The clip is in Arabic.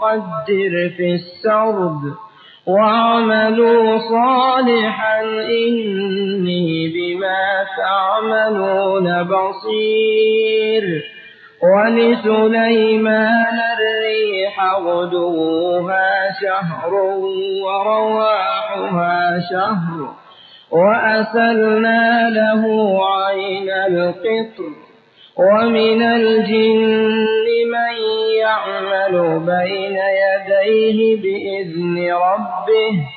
قدر في السرد واعملوا صالحا إني بما تعملون بصير. ولسليمان الريح غدوها شهر ورواحها شهر وأسلنا له عين القطر. ومن الجن من يعمل بين يديه بإذن ربه